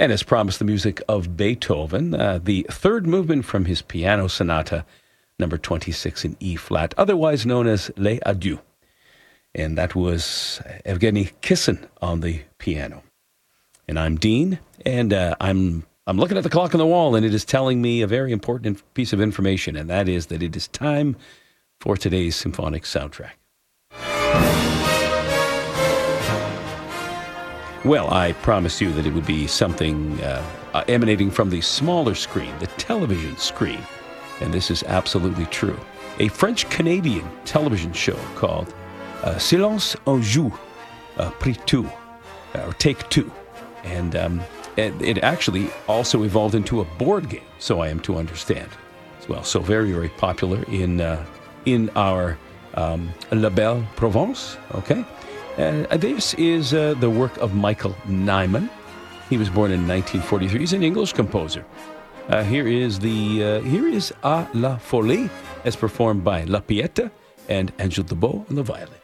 And as promised, the music of Beethoven, the third movement from his piano sonata, number 26 in E-flat, otherwise known as Les Adieux. And that was Evgeny Kissin on the piano. And I'm Dean, and I'm looking at the clock on the wall, and it is telling me a very important piece of information, and that is that it is time for today's symphonic soundtrack. Well, I promised you that it would be something emanating from the smaller screen, the television screen. And this is absolutely true. A French-Canadian television show called Silence en Joue, Pris 2, or Take 2. And it actually also evolved into a board game, so I am to understand as well. So very, very popular in our La Belle Provence, okay? This is the work of Michael Nyman. He was born in 1943. He's an English composer. Here is À la Folie, as performed by La Pieta and Angèle Debout on the violin.